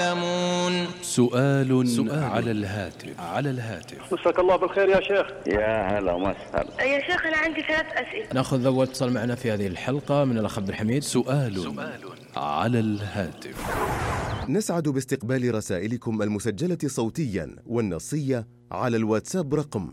سؤال على الهاتف. مساك الله بالخير يا شيخ. يا هلا وسهلا يا شيخ أنا عندي 3 أسئلة. نأخذ أول اتصال معنا في هذه الحلقة من الأخ عبد الحميد. سؤال على الهاتف. نسعد باستقبال رسائلكم المسجلة صوتيا والنصية على الواتساب رقم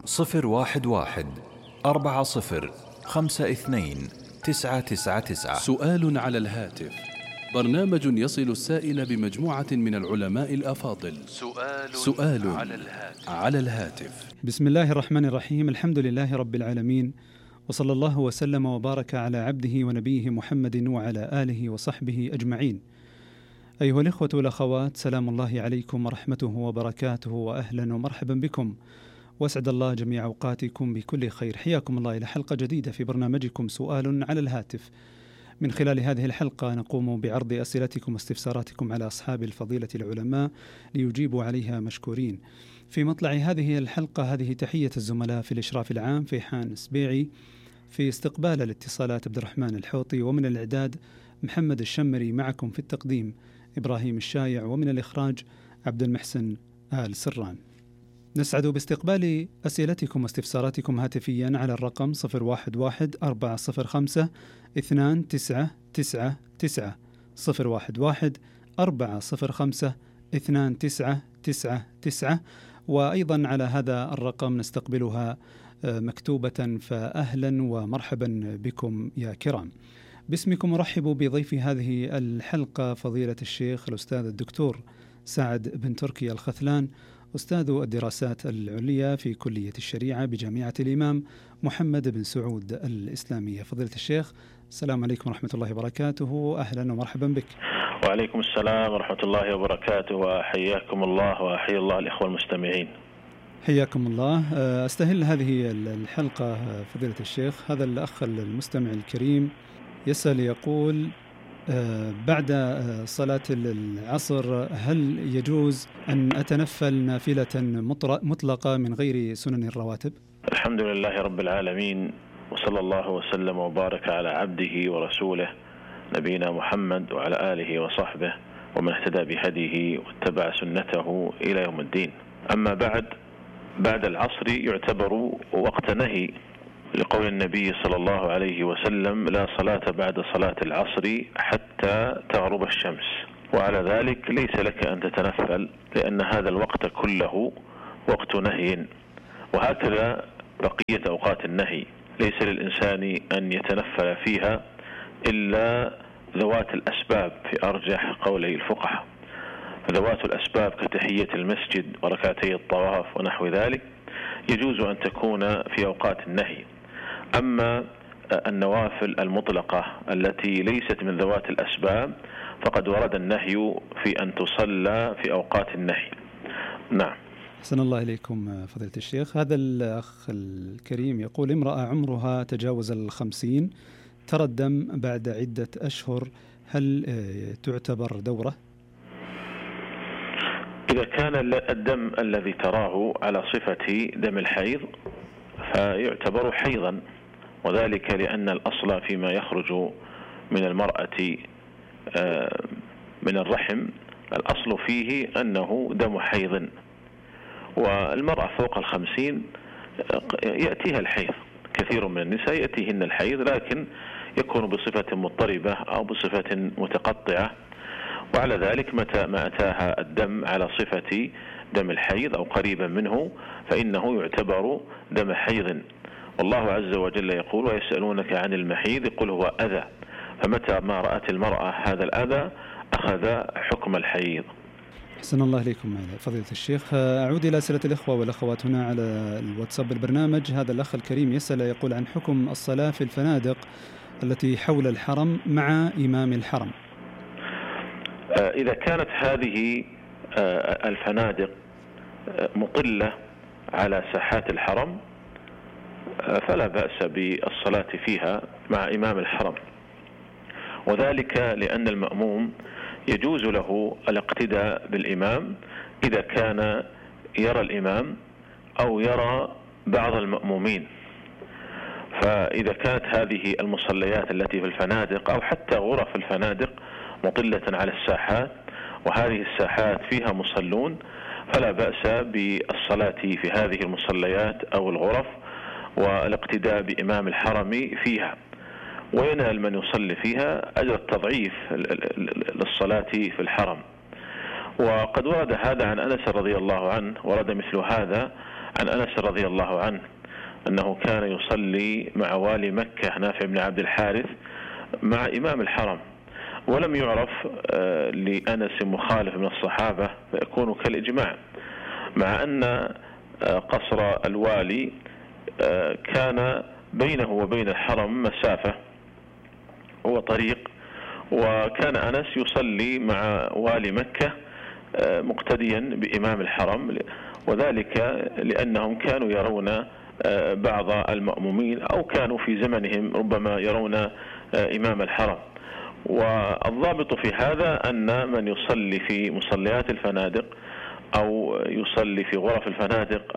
011-4052-999. سؤال على الهاتف، برنامج يصل السائل بمجموعة من العلماء الأفاضل. سؤال على الهاتف. بسم الله الرحمن الرحيم، الحمد لله رب العالمين، وصلى الله وسلم وبارك على عبده ونبيه محمد وعلى آله وصحبه أجمعين. أيها الإخوة والأخوات، سلام الله عليكم ورحمته وبركاته، وأهلا ومرحبا بكم، واسعد الله جميع أوقاتكم بكل خير. حياكم الله إلى حلقة جديدة في برنامجكم سؤال على الهاتف. من خلال هذه الحلقة نقوم بعرض أسئلتكم واستفساراتكم على أصحاب الفضيلة العلماء ليجيبوا عليها مشكورين. في مطلع هذه الحلقة هذه تحية الزملاء في الإشراف العام فيحان سبيعي، في استقبال الاتصالات عبد الرحمن الحوطي، ومن الإعداد محمد الشمري، معكم في التقديم إبراهيم الشايع، ومن الإخراج عبد المحسن آل سران. نسعد باستقبال أسئلتكم واستفساراتكم هاتفيا على الرقم 011-405-2999 011-405-2999. وأيضا على هذا الرقم نستقبلها مكتوبة، فأهلا ومرحبا بكم يا كرام. باسمكم أرحب بضيف هذه الحلقة فضيلة الشيخ الأستاذ الدكتور سعد بن تركي الخثلان، أستاذ الدراسات العليا في كلية الشريعة بجامعة الإمام محمد بن سعود الإسلامية. فضيلة الشيخ، السلام عليكم ورحمة الله وبركاته، أهلا ومرحبا بك. وعليكم السلام ورحمة الله وبركاته، وحياكم الله وحيا الله الإخوة المستمعين. حياكم الله. أستهل هذه الحلقة فضيلة الشيخ، هذا الأخ المستمع الكريم يسأل يقول: بعد صلاة العصر هل يجوز أن أتنفل نافلة مطلقة من غير سنن الرواتب؟ الحمد لله رب العالمين، وصلى الله وسلم وبارك على عبده ورسوله نبينا محمد وعلى آله وصحبه ومن اهتدى بهديه واتبع سنته إلى يوم الدين. أما بعد العصر يعتبر وقت نهي، لقول النبي صلى الله عليه وسلم: لا صلاة بعد صلاة العصر حتى تغرب الشمس. وعلى ذلك ليس لك أن تتنفل، لأن هذا الوقت كله وقت نهي. وهكذا بقية أوقات النهي ليس للإنسان أن يتنفل فيها إلا ذوات الأسباب في أرجح قولي الفقهاء. ذوات الأسباب كتحية المسجد وركعتي الطواف ونحو ذلك يجوز أن تكون في أوقات النهي. أما النوافل المطلقة التي ليست من ذوات الأسباب فقد ورد النهي في أن تصلى في أوقات النهي. نعم. أحسن الله إليكم فضيلة الشيخ. هذا الأخ الكريم يقول: امرأة عمرها تجاوز 50 ترى الدم بعد عدة أشهر، هل تعتبر دورة؟ إذا كان الدم الذي تراه على صفة دم الحيض فيعتبر حيضا، وذلك لأن الأصل فيما يخرج من المرأة من الرحم الأصل فيه أنه دم حيض، والمرأة فوق 50 يأتيها الحيض. كثير من النساء يأتيهن الحيض، لكن يكون بصفة مضطربة أو بصفة متقطعة، وعلى ذلك متى ما أتاها الدم على صفة دم الحيض أو قريبا منه فإنه يعتبر دم حيض. والله عز وجل يقول: ويسألونك عن المحيض قل هو أذى، فمتى ما رأت المرأة هذا الأذى أخذ حكم الحيض. أحسن الله إليكم فضيلة الشيخ. أعود إلى أسئلة الإخوة والأخوات هنا على الواتساب البرنامج. هذا الأخ الكريم يسأل يقول عن حكم الصلاة في الفنادق التي حول الحرم مع إمام الحرم. إذا كانت هذه الفنادق مطلة على ساحات الحرم فلا بأس بالصلاة فيها مع إمام الحرم، وذلك لأن المأموم يجوز له الاقتداء بالإمام إذا كان يرى الإمام أو يرى بعض المأمومين. فإذا كانت هذه المصليات التي في الفنادق أو حتى غرف الفنادق مطلة على الساحات وهذه الساحات فيها مصلون فلا بأس بالصلاة في هذه المصليات أو الغرف والاقتداء بإمام الحرم فيها، وينال من يصلي فيها أجر التضعيف للصلاة في الحرم. وقد ورد هذا عن أنس رضي الله عنه، ورد مثل هذا عن أنس رضي الله عنه أنه كان يصلي مع والي مكة نافع بن عبد الحارث مع إمام الحرم، ولم يعرف لأنس مخالف من الصحابة فيكون كالإجماع، مع أن قصر الوالي كان بينه وبين الحرم مسافة وطريق، وكان أنس يصلي مع والي مكة مقتديا بإمام الحرم، وذلك لأنهم كانوا يرون بعض المأمومين أو كانوا في زمنهم ربما يرون إمام الحرم. والضابط في هذا أن من يصلي في مصليات الفنادق أو يصلي في غرف الفنادق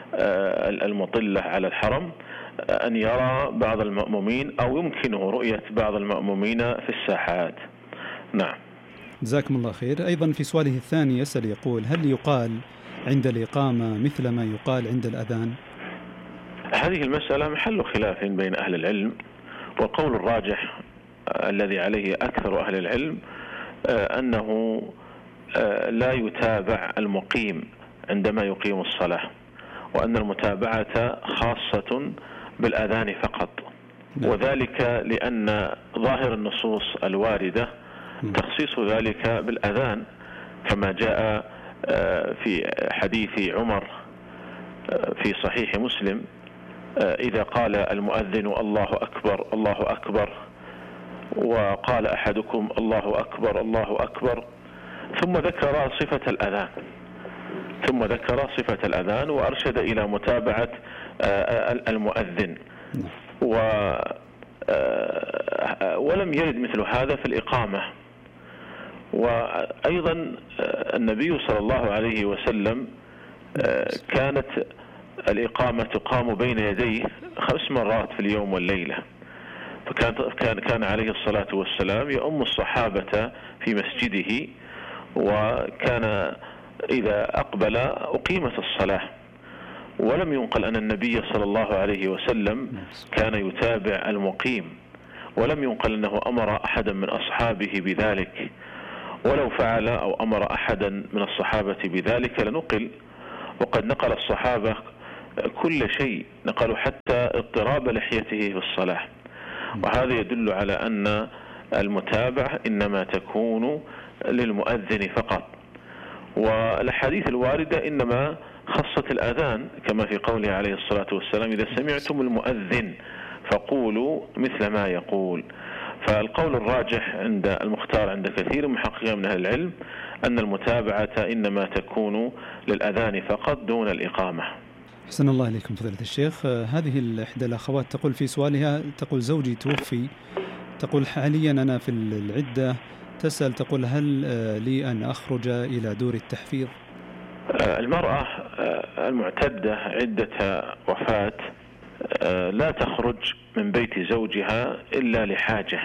المطلة على الحرم أن يرى بعض المأمومين أو يمكنه رؤية بعض المأمومين في الساحات. نعم. جزاكم الله خير. أيضا في سؤاله الثاني يسأل يقول: هل يقال عند الإقامة مثل ما يقال عند الأذان؟ هذه المسألة محل خلاف بين أهل العلم، والقول الراجح الذي عليه أكثر أهل العلم أنه لا يتابع المقيم عندما يقيم الصلاة، وأن المتابعة خاصة بالأذان فقط، وذلك لأن ظاهر النصوص الواردة تخصيص ذلك بالأذان، كما جاء في حديث عمر في صحيح مسلم: إذا قال المؤذن الله أكبر الله أكبر، وقال أحدكم الله أكبر الله أكبر، ثم ذكر صفة الأذان وأرشد إلى متابعة المؤذن، ولم يرد مثل هذا في الإقامة. وأيضا النبي صلى الله عليه وسلم كانت الإقامة تقام بين يديه 5 مرات في اليوم والليلة، فكان عليه الصلاة والسلام يؤم الصحابة في مسجده، وكان إذا أقبل أقيمت الصلاة، ولم ينقل أن النبي صلى الله عليه وسلم كان يتابع المقيم، ولم ينقل أنه أمر أحدا من أصحابه بذلك، ولو فعل أو أمر أحدا من الصحابة بذلك لنقل. وقد نقل الصحابة كل شيء، نقلوا حتى اضطراب لحيته في الصلاة، وهذا يدل على أن المتابعة إنما تكون للمؤذن فقط. والأحاديث الواردة إنما خصت الأذان، كما في قوله عليه الصلاة والسلام: إذا سمعتم المؤذن فقولوا مثل ما يقول. فالقول الراجح عند المختار عند كثير من محققين من أهل العلم أن المتابعة إنما تكون للأذان فقط دون الإقامة. أحسن الله إليكم فضيلة الشيخ. هذه إحدى الأخوات تقول في سؤالها، تقول: زوجي توفي، تقول حاليا أنا في العدة، تسأل تقول: هل لي أن أخرج إلى دور التحفيظ؟ المرأة المعتدة عدة وفاة لا تخرج من بيت زوجها إلا لحاجة،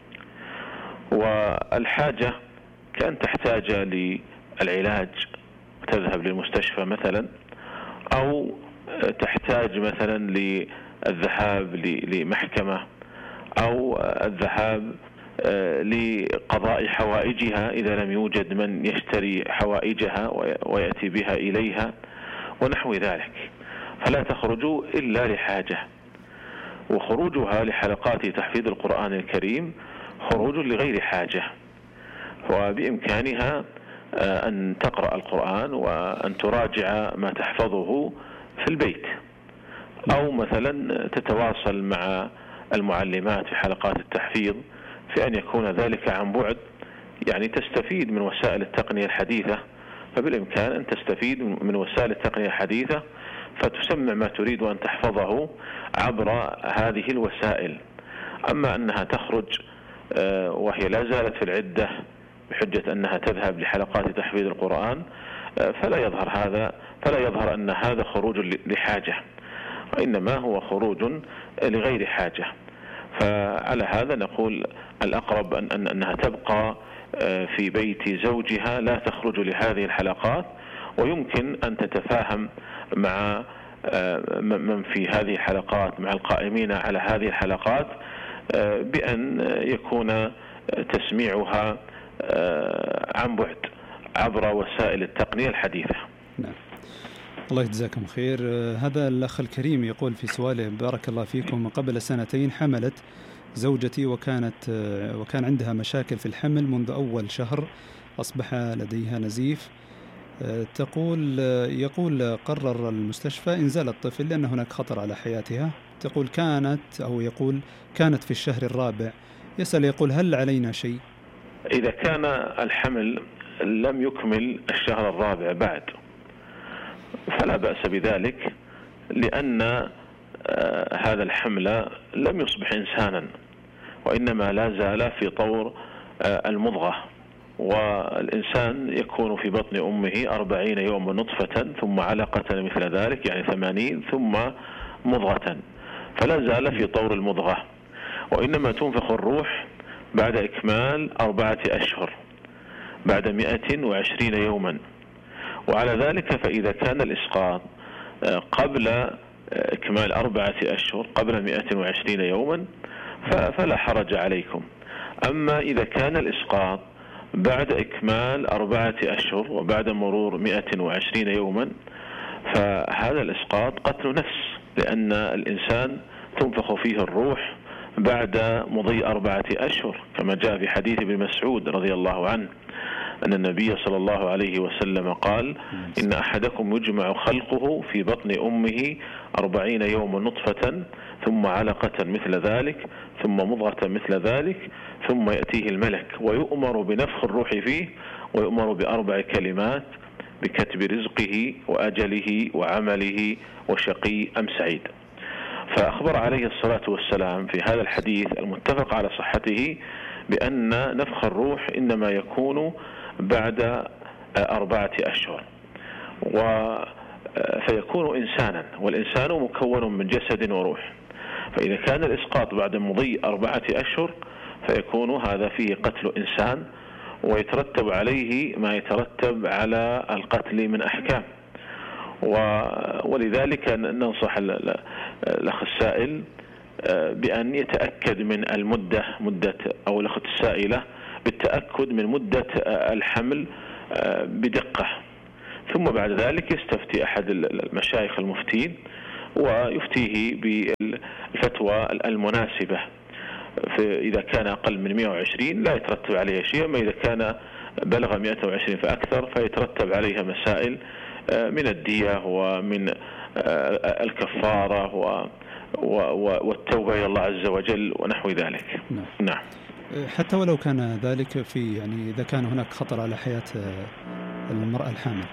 والحاجة كان تحتاج للعلاج تذهب للمستشفى مثلا، أو تحتاج مثلا للذهاب لمحكمة، أو الذهاب لقضاء حوائجها إذا لم يوجد من يشتري حوائجها ويأتي بها إليها ونحو ذلك، فلا تخرج إلا لحاجة. وخروجها لحلقات تحفيظ القرآن الكريم خروج لغير حاجة، وبإمكانها أن تقرأ القرآن وأن تراجع ما تحفظه في البيت، أو مثلا تتواصل مع المعلمات في حلقات التحفيظ في أن يكون ذلك عن بعد، يعني تستفيد من وسائل التقنية الحديثة، فبالإمكان أن تستفيد من وسائل التقنية الحديثة فتسمع ما تريد أن تحفظه عبر هذه الوسائل. أما أنها تخرج وهي لا زالت في العدة بحجة أنها تذهب لحلقات تحفيظ القرآن فلا يظهر أن هذا خروج لحاجة، وإنما هو خروج لغير حاجة. فعلى هذا نقول الأقرب أنها تبقى في بيت زوجها لا تخرج لهذه الحلقات، ويمكن أن تتفاهم مع من في هذه الحلقات مع القائمين على هذه الحلقات بأن يكون تسميعها عن بعد عبر وسائل التقنية الحديثة. نعم. الله يجزاكم خير. هذا الأخ الكريم يقول في سؤاله: بارك الله فيكم، قبل 2 حملت زوجتي وكان عندها مشاكل في الحمل منذ أول شهر، أصبح لديها نزيف. يقول قرر المستشفى إنزال الطفل لأن هناك خطر على حياتها. يقول كانت في الشهر الرابع. يسأل يقول: هل علينا شيء؟ إذا كان الحمل لم يكمل الشهر الرابع بعد فلا بأس بذلك، لأن هذا الحمل لم يصبح إنسانا، وإنما لا زال في طور المضغة، والإنسان يكون في بطن أمه 40 يوما نطفة ثم علقة مثل ذلك يعني 80 ثم مضغة، فلا زال في طور المضغة، وإنما تنفخ الروح بعد إكمال 4 أشهر بعد 120 يوما. وعلى ذلك فإذا كان الإسقاط قبل إكمال 4 أشهر قبل 120 يوما فلا حرج عليكم. أما إذا كان الإسقاط بعد إكمال 4 أشهر وبعد مرور 120 يوما فهذا الإسقاط قتل نفس، لأن الإنسان تنفخ فيه الروح بعد مضي 4 أشهر، كما جاء في حديث ابن مسعود رضي الله عنه أن النبي صلى الله عليه وسلم قال: إن أحدكم يجمع خلقه في بطن أمه 40 يوما نطفة ثم علقة مثل ذلك ثم مضغة مثل ذلك ثم يأتيه الملك ويؤمر بنفخ الروح فيه ويؤمر ب4 كلمات: بكتب رزقه وأجله وعمله وشقي أم سعيد. فأخبر عليه الصلاة والسلام في هذا الحديث المتفق على صحته بأن نفخ الروح إنما يكون بعد 4 أشهر، فيكون إنسانا، والإنسان مكون من جسد وروح. فإذا كان الإسقاط بعد مضي 4 أشهر فيكون هذا فيه قتل إنسان، ويترتب عليه ما يترتب على القتل من أحكام. ولذلك ننصح الأخ السائل بأن يتأكد من مدة أو الأخت السائلة بالتأكد من مدة الحمل بدقة، ثم بعد ذلك يستفتي أحد المشايخ المفتين ويفتيه بالفتوى المناسبة. فإذا كان أقل من 120 لا يترتب عليها شيء، أما إذا كان بلغ 120 فأكثر فيترتب عليها مسائل من الدية ومن الكفارة والتوبة إلى الله عز وجل ونحو ذلك. نعم. حتى ولو كان ذلك إذا كان هناك خطر على حياة المرأة الحامل،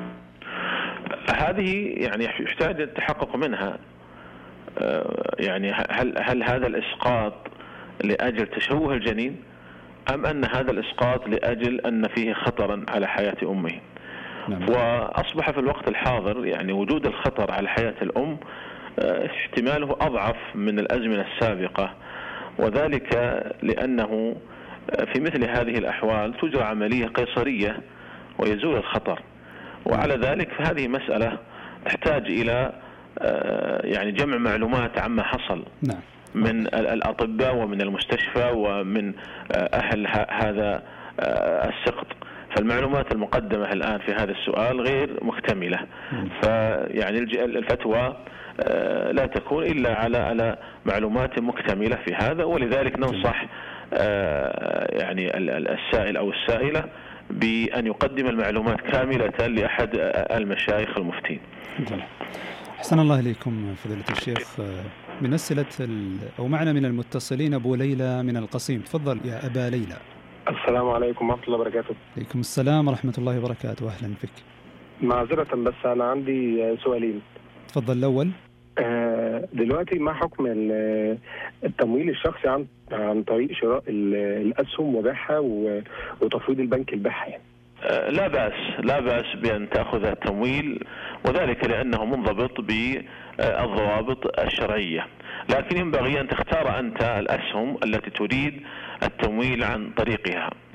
هذه يعني يحتاج التحقق منها. يعني هل هذا الإسقاط لأجل تشوه الجنين أم أن هذا الإسقاط لأجل أن فيه خطرا على حياة أمه؟ نعم. وأصبح في الوقت الحاضر يعني وجود الخطر على حياة الأم احتماله أضعف من الأزمنة السابقة، وذلك لأنه في مثل هذه الأحوال تجرى عملية قيصرية ويزول الخطر. وعلى ذلك فهذه مسألة تحتاج إلى يعني جمع معلومات عما حصل من الأطباء ومن المستشفى ومن أهل هذا السقط. فالمعلومات المقدمة الآن في هذا السؤال غير مكتملة، فيعني الفتوى لا تكون إلا على معلومات مكتملة في هذا. ولذلك ننصح يعني السائل أو السائلة بأن يقدم المعلومات كاملة لأحد المشايخ المفتين. أحسن الله إليكم فضيلة الشيخ. من أسئلة أو معنا من المتصلين أبو ليلى من القصيم. تفضل يا أبا ليلى. السلام عليكم ورحمة الله وبركاته. عليكم السلام ورحمة الله وبركاته، أهلا بك. معذرة بس أنا عندي سؤالين. تفضل. الأول، دلوقتي ما حكم التمويل الشخصي عن طريق شراء الأسهم وبيعها وتفويض البنك البيعها يعني؟ لا بأس بأن تأخذ التمويل، وذلك لأنه منضبط بالضوابط الشرعية، لكن ينبغي أن تختار أنت الأسهم التي تريد التمويل عن طريقها.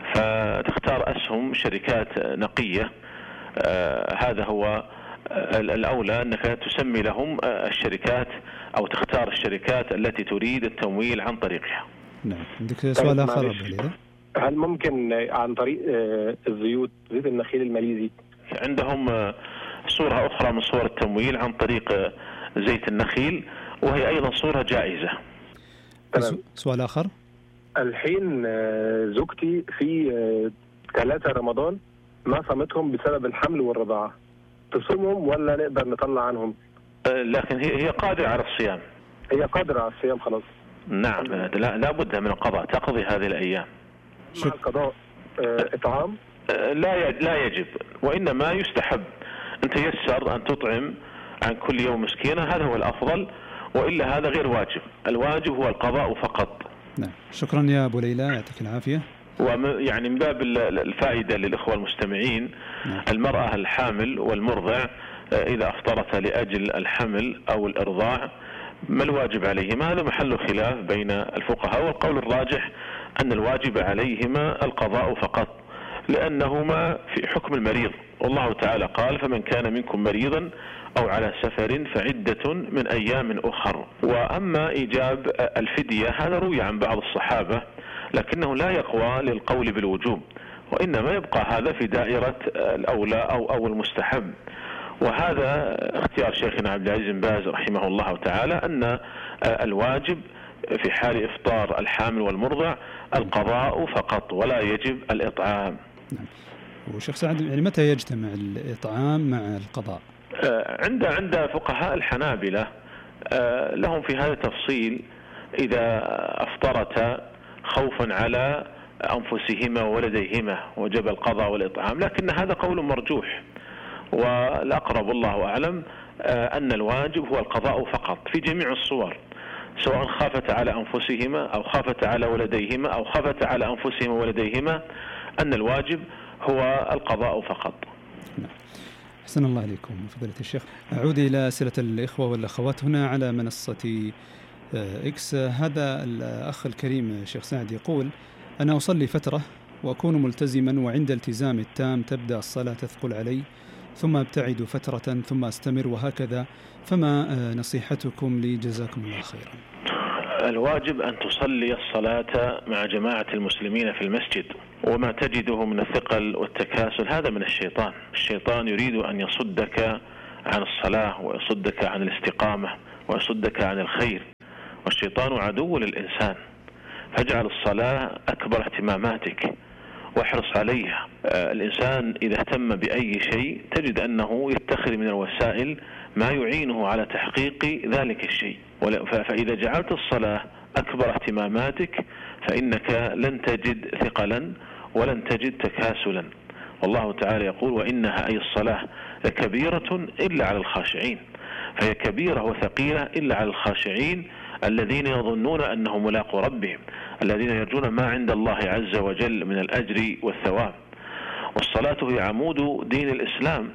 فتختار أسهم شركات نقية. هذا هو الأولى، أنك تسمي لهم الشركات أو تختار الشركات التي تريد التمويل عن طريقها. نعم. عندك سؤال آخر؟ هل ممكن عن طريق الزيوت، زيت النخيل الماليزي؟ عندهم صورة أخرى من صور التمويل عن طريق زيت النخيل، وهي أيضا صورة جائزة. سؤال آخر؟ الحين زوجتي في 3 رمضان ما صامتهم بسبب الحمل والرضاعة، تصومهم ولا نقدر نطلع عنهم؟ لكن هي قادرة على الصيام. هي قادرة على الصيام خلاص. نعم، لا بد من القضاء، تقضي هذه الأيام. مع القضاء إطعام؟ لا يجب، وإنما يستحب أن تيسر أن تطعم عن كل يوم مسكينة، هذا هو الأفضل، وإلا هذا غير واجب. الواجب هو القضاء فقط. نعم. شكرا يا أبو ليلى، يعطيك العافية. ويعني من باب الفائدة للإخوة المستمعين، المرأة الحامل والمرضع إذا أفطرت لأجل الحمل أو الإرضاع ما الواجب عليهما؟ هذا محل خلاف بين الفقهاء، والقول الراجح أن الواجب عليهما القضاء فقط، لأنهما في حكم المريض، والله تعالى قال: فمن كان منكم مريضا أو على سفر فعدة من أيام أخر. وأما إيجاب الفدية هذا روي عن بعض الصحابة، لكنه لا يقوى للقول بالوجوب، وإنما يبقى هذا في دائرة الأولى أو المستحب. وهذا اختيار شيخنا عبد العزيز بن باز رحمه الله تعالى، أن الواجب في حال إفطار الحامل والمرضع القضاء فقط، ولا يجب الإطعام. وشيخ سعد، يعني متى يجتمع الإطعام مع القضاء؟ عند فقهاء الحنابلة لهم في هذا تفصيل. إذا أفطرتا خوفا على أنفسهما وولديهما وجب القضاء والإطعام، لكن هذا قول مرجوح، والأقرب الله أعلم أن الواجب هو القضاء فقط في جميع الصور، سواء خافت على أنفسهما أو خافت على ولديهما أو خافت على أنفسهما وولديهما، أن الواجب هو القضاء فقط. أحسن الله عليكم فضيلة الشيخ. أعود إلى أسئلة الإخوة والأخوات هنا على منصة إكس. هذا الأخ الكريم شيخ سعد يقول: أنا أصلي فترة وأكون ملتزما، وعند التزام التام تبدأ الصلاة تثقل علي، ثم أبتعد فترة ثم أستمر، وهكذا، فما نصيحتكم لي جزاكم الله خيرا؟ الواجب أن تصلي الصلاة مع جماعة المسلمين في المسجد، وما تجده من الثقل والتكاسل هذا من الشيطان. الشيطان يريد أن يصدك عن الصلاة ويصدك عن الاستقامة ويصدك عن الخير، والشيطان عدو للإنسان. فاجعل الصلاة أكبر اهتماماتك واحرص عليها. الإنسان إذا اهتم بأي شيء تجد أنه يتخذ من الوسائل ما يعينه على تحقيق ذلك الشيء. فإذا جعلت الصلاة أكبر اهتماماتك فإنك لن تجد ثقلا ولن تجد تكاسلا. والله تعالى يقول: وإنها أي الصلاة لكبيرة إلا على الخاشعين. فهي كبيرة وثقيلة إلا على الخاشعين الذين يظنون أنهم ملاقوا ربهم، الذين يرجون ما عند الله عز وجل من الأجر والثواب. والصلاة هي عمود دين الإسلام،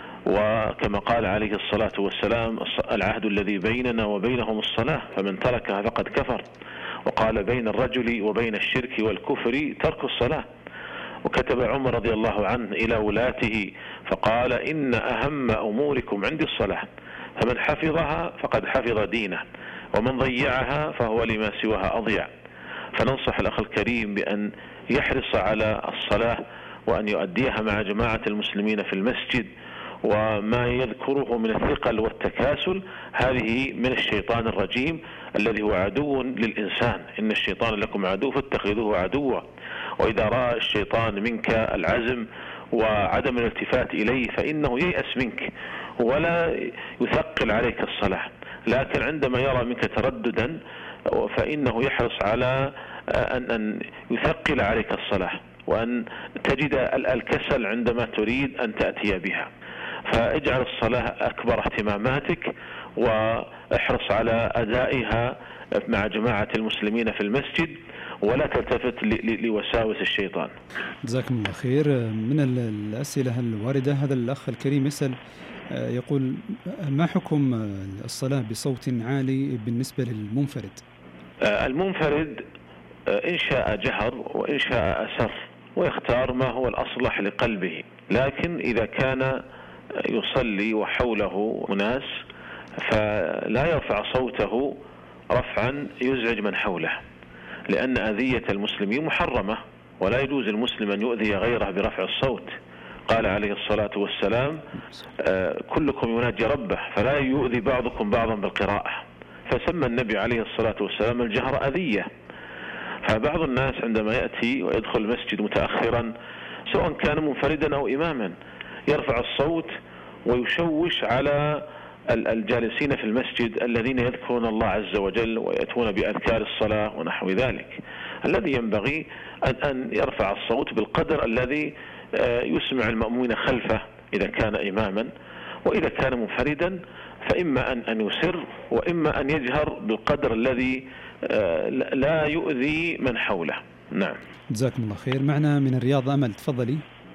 وكما قال عليه الصلاة والسلام: العهد الذي بيننا وبينهم الصلاة، فمن تركها فقد كفر. وقال: بين الرجل وبين الشرك والكفر ترك الصلاة. وكتب عمر رضي الله عنه إلى ولاته فقال: إن أهم أموركم عندي الصلاة، فمن حفظها فقد حفظ دينه، ومن ضيعها فهو لما سواها أضيع. فننصح الأخ الكريم بأن يحرص على الصلاة وأن يؤديها مع جماعة المسلمين في المسجد، وما يذكره من الثقل والتكاسل هذه من الشيطان الرجيم الذي هو عدو للإنسان. إن الشيطان لكم عدو فاتخذوه عدوا. وإذا رأى الشيطان منك العزم وعدم الالتفات إليه فإنه ييأس منك ولا يثقل عليك الصلاة، لكن عندما يرى منك ترددا فإنه يحرص على أن يثقل عليك الصلاة، وأن تجد الكسل عندما تريد أن تأتي بها. فاجعل الصلاة أكبر اهتماماتك، واحرص على أدائها مع جماعة المسلمين في المسجد، ولا تلتفت لوساوس الشيطان. جزاكم الله خير. من الأسئلة الواردة هذا الأخ الكريم يسأل يقول: ما حكم الصلاة بصوت عالي بالنسبة للمنفرد؟ المنفرد إن شاء جهر وإن شاء أسر، ويختار ما هو الأصلح لقلبه. لكن إذا كان يصلي وحوله أناس فلا يرفع صوته رفعا يزعج من حوله، لأن أذية المسلمين محرمة، ولا يجوز المسلم أن يؤذي غيره برفع الصوت. قال عليه الصلاة والسلام: كلكم يناجي ربه فلا يؤذي بعضكم بعضا بالقراءة. فسمى النبي عليه الصلاة والسلام الجهر أذية. فبعض الناس عندما يأتي ويدخل المسجد متأخرا سواء كان منفردا أو إماما يرفع الصوت ويشوش على الجالسين في المسجد الذين يذكرون الله عز وجل ويأتون بأذكار الصلاة ونحو ذلك. الذي ينبغي أن يرفع الصوت بالقدر الذي يسمع المأمومين خلفه إذا كان إماما، وإذا كان منفردا فإما أن يسر وإما أن يجهر بالقدر الذي لا يؤذي من حوله. نعم. جزاكم الله خير. معنا من الرياض أمل، تفضلي.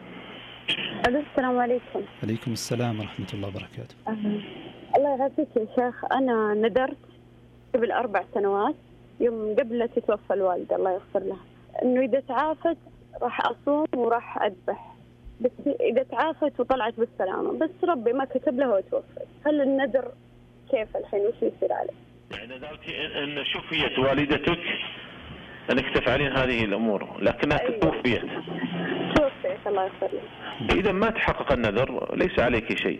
السلام عليكم. عليكم السلام ورحمة الله وبركاته. الله يعافيك يا شيخ. أنا نذرت قبل 4 سنوات يوم قبل لا تتوفى الوالدة الله يغفر لها إنه إذا تعافت راح أصوم وراح أذبح، بس إذا تعافت وطلعت بالسلامة، بس ربي ما كتب لها وتوفت. هل النذر كيف الحين وش يصير عليه؟ يعني نذرتي أن شفيت والدتك أنك تفعلين هذه الأمور لكنها توفيت. الله يغفر لها. إذا ما تحقق النذر ليس عليك شيء.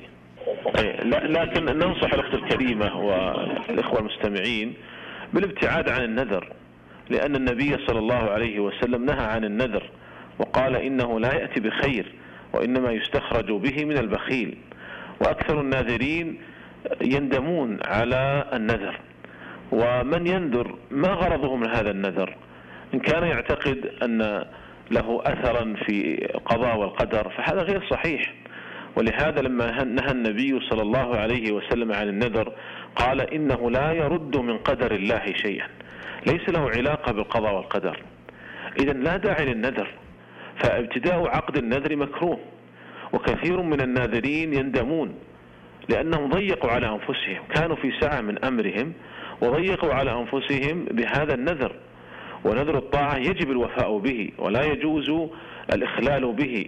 لكن ننصح الأخت الكريمة والإخوة المستمعين بالابتعاد عن النذر، لأن النبي صلى الله عليه وسلم نهى عن النذر وقال إنه لا يأتي بخير وإنما يستخرج به من البخيل. وأكثر الناذرين يندمون على النذر، ومن ينذر ما غرضه من هذا النذر؟ إن كان يعتقد أن له أثرا في قضاء والقدر فهذا غير صحيح. ولهذا لما نهى النبي صلى الله عليه وسلم عن النذر قال إنه لا يرد من قدر الله شيئا، ليس له علاقة بالقضاء والقدر. إذن لا داعي للنذر، فابتداء عقد النذر مكروه. وكثير من الناذرين يندمون لأنهم ضيقوا على أنفسهم، كانوا في سعة من أمرهم وضيقوا على أنفسهم بهذا النذر. ونذر الطاعة يجب الوفاء به ولا يجوز الإخلال به.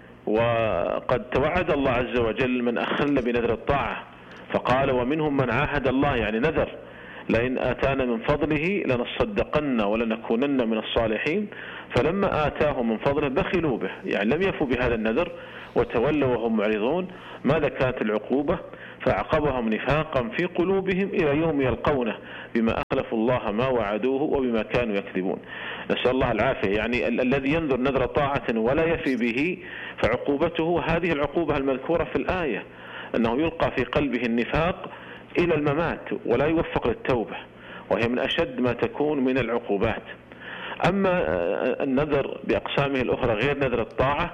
وقد توعد الله عز وجل من أخل بنذر الطاعة فقال: ومنهم من عاهد الله، يعني نذر، لئن آتانا من فضله لنصدقن ولنكونن من الصالحين، فلما آتاهم من فضله بخلوا به، يعني لم يفوا بهذا النذر وتولوا وهم معرضون. ماذا كانت العقوبة؟ فعقبهم نفاقا في قلوبهم إلى يوم يلقونه بما أخلفوا الله ما وعدوه وبما كانوا يكذبون. نسأل الله العافية. يعني الذي ينذر نذر طاعة ولا يفي به فعقوبته هذه العقوبة المذكورة في الآية، أنه يلقى في قلبه النفاق إلى الممات ولا يوفق للتوبة، وهي من أشد ما تكون من العقوبات. أما النذر بأقسامه الأخرى غير نذر الطاعة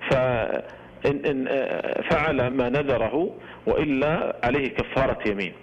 فإن فعل ما نذره وإلا عليه كفارة يمين.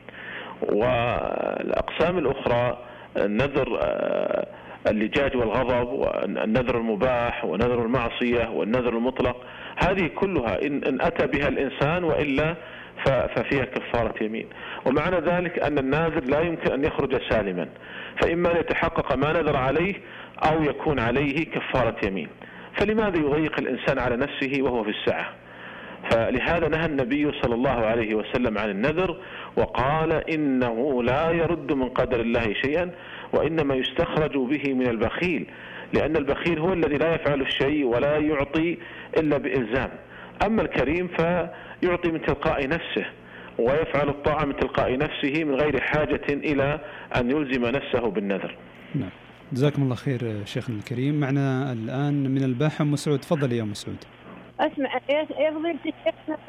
والأقسام الأخرى النذر اللجاج والغضب والنذر المباح ونذر المعصية والنذر المطلق، هذه كلها إن أتى بها الإنسان وإلا ففيها كفارة يمين. ومعنى ذلك أن الناذر لا يمكن أن يخرج سالما، فإما أن يتحقق ما نذر عليه أو يكون عليه كفارة يمين. فلماذا يضيق الإنسان على نفسه وهو في السعة؟ فلهذا نهى النبي صلى الله عليه وسلم عن النذر وقال إنه لا يرد من قدر الله شيئا وإنما يستخرج به من البخيل، لأن البخيل هو الذي لا يفعل الشيء ولا يعطي إلا بإلزام. أما الكريم فيعطي من تلقاء نفسه ويفعل الطاعة من تلقاء نفسه من غير حاجة إلى أن يلزم نفسه بالنذر. نعم. جزاكم الله خير شيخنا الكريم. معنا الآن من الباحة أم مسعود، تفضلي يا مسعود. أسمع يا فضيلة الشيخ،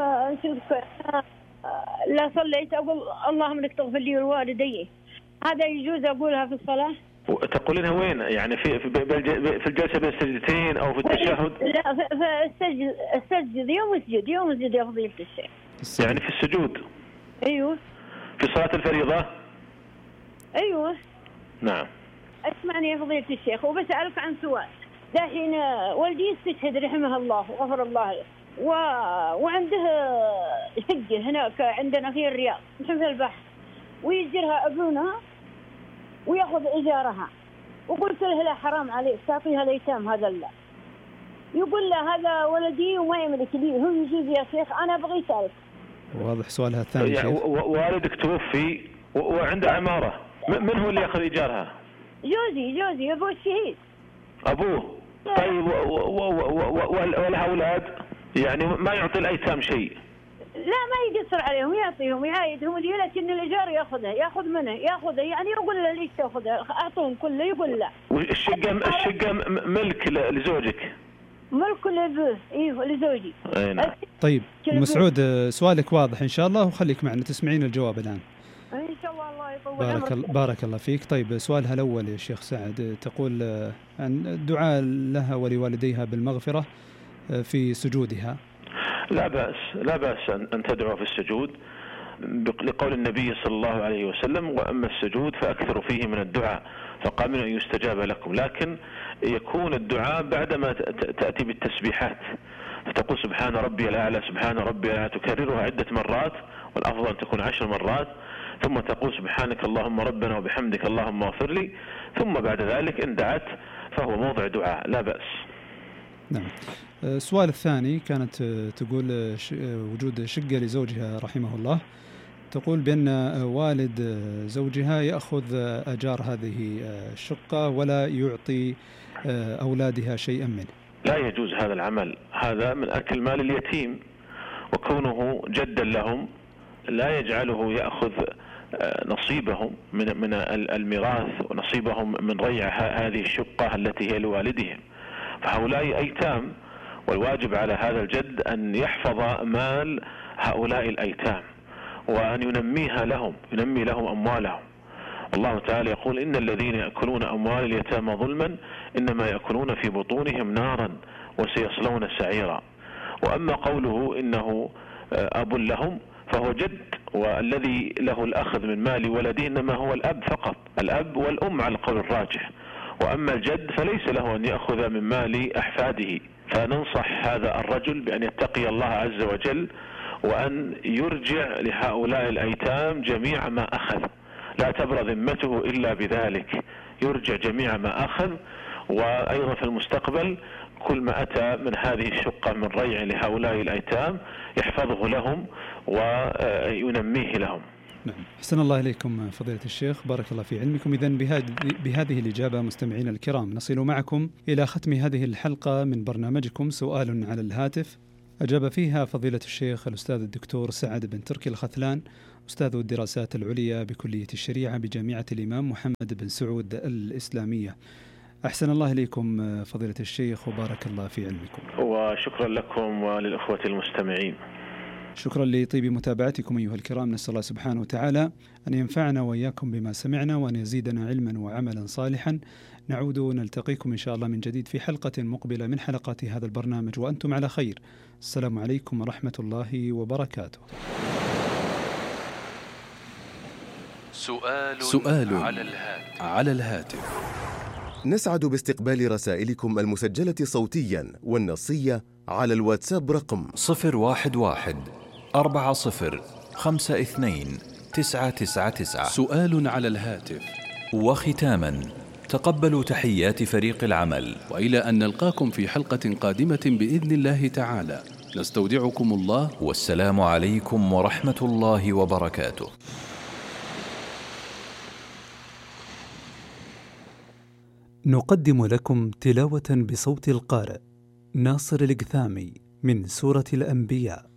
لا صليت أقول اللهم لك تغفر لي والوالدي، هذا يجوز أقولها في الصلاة؟ تقولينها وين؟ يعني في الجلسة بين السجدتين أو في التشهد؟ لا في السجد يوم اسجد يا فضيلة الشيخ. يعني في السجود؟ أيوه. في صلاة الفريضة؟ أيوه. نعم. اسمعني يا فضيلة الشيخ وبسألك عن سؤال. دحين والدي يستشهد رحمه الله وغفر الله له، وعنده شقة هناك عندنا في الرياض مثل البحر، ويجرها أبونا ويأخذ إيجارها، وقلت له لا حرام عليك تعطيها الأيتام، هذا لا. يقول له هذا ولدي وما يملك لي، هو يجوز يا شيخ؟ أنا أبغي أسألك. واضح سؤالها الثاني. يعني والدك توفي وعنده عمارة، من هو اللي يأخذ إيجارها؟ جوزي أبو الشهيد. أبوه. طيب والأولاد يعني ما يعطي الأيتام شيء؟ لا ما يقصر عليهم، يعطيهم يعايدهم، لكن الإيجار ياخذ منه يعني يقول له ليش تاخذها؟ أعطوهم كله يقول لا. الشقة ملك لزوجك؟ ملك لأبوه، إيه لزوجي. نعم. طيب مسعود سؤالك واضح إن شاء الله، وخليك معنا تسمعين الجواب الآن. إن شاء الله. الله يطول عمرك. بارك الله فيك. طيب سؤالها الأول يا شيخ سعد، تقول عن الدعاء لها ولوالديها بالمغفرة في سجودها. لا بأس أن تدعو في السجود، لقول النبي صلى الله عليه وسلم: وأما السجود فأكثر فيه من الدعاء فقال من أن يستجاب لكم. لكن يكون الدعاء بعدما تأتي بالتسبيحات، فتقول سبحان ربي الأعلى، سبحان ربي الأعلى، تكررها عدة مرات، والأفضل أن تكون 10 مرات، ثم تقول سبحانك اللهم ربنا وبحمدك اللهم اغفر لي، ثم بعد ذلك إن دعت فهو موضع دعاء، لا بأس. نعم. السؤال الثاني كانت تقول وجود شقة لزوجها رحمه الله، تقول بأن والد زوجها يأخذ أجار هذه الشقة ولا يعطي أولادها شيئا منه. لا يجوز هذا العمل، هذا من أكل مال اليتيم، وكونه جدا لهم لا يجعله يأخذ نصيبهم من الميراث ونصيبهم من ريع هذه الشقة التي هي لوالدهم، فهؤلاء أيتام، والواجب على هذا الجد أن يحفظ مال هؤلاء الأيتام وأن ينمي لهم أموالهم. الله تعالى يقول: إن الذين يأكلون أموال اليتامى ظلما إنما يأكلون في بطونهم نارا وسيصلون سعيرا. وأما قوله إنه أب لهم فهو جد، والذي له الأخذ من مال ولده إنما هو الأب فقط، الأب والأم على القول الراجح. وأما الجد فليس له أن يأخذ من مال أحفاده، فننصح هذا الرجل بأن يتقي الله عز وجل وأن يرجع لهؤلاء الأيتام جميع ما أخذ، لا تبرى ذمته إلا بذلك، يرجع جميع ما أخذ. وأيضا في المستقبل كل ما أتى من هذه الشقة من ريع لهؤلاء الأيتام يحفظه لهم وينميه لهم. نعم. أحسن الله إليكم فضيلة الشيخ، بارك الله في علمكم. إذن بهذه الإجابة مستمعين الكرام نصل معكم إلى ختم هذه الحلقة من برنامجكم سؤال على الهاتف، أجاب فيها فضيلة الشيخ الأستاذ الدكتور سعد بن تركي الخثلان، أستاذ الدراسات العليا بكلية الشريعة بجامعة الإمام محمد بن سعود الإسلامية. أحسن الله إليكم فضيلة الشيخ وبارك الله في علمكم. وشكرا لكم وللأخوة المستمعين. شكرا لطيب متابعتكم أيها الكرام، نسأل الله سبحانه وتعالى أن ينفعنا وإياكم بما سمعنا وأن يزيدنا علما وعملا صالحا. نعود نلتقيكم إن شاء الله من جديد في حلقة مقبلة من حلقات هذا البرنامج وأنتم على خير. السلام عليكم ورحمة الله وبركاته. سؤال على الهاتف. نسعد باستقبال رسائلكم المسجلة صوتيا والنصية على الواتساب رقم 011-40-52-999. سؤال على الهاتف. وختاما تقبلوا تحيات فريق العمل، وإلى أن نلقاكم في حلقة قادمة بإذن الله تعالى، نستودعكم الله، والسلام عليكم ورحمة الله وبركاته. نقدم لكم تلاوة بصوت القارئ ناصر القثامي من سورة الأنبياء.